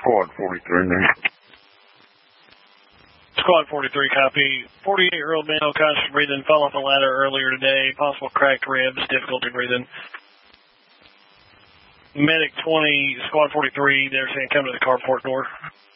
Squad 43, man. Squad 43, copy. 48-year-old male, conscious breathing, fell off a ladder earlier today. Possible cracked ribs, difficulty breathing. Medic 20, Squad 43, they're saying come to the carport door.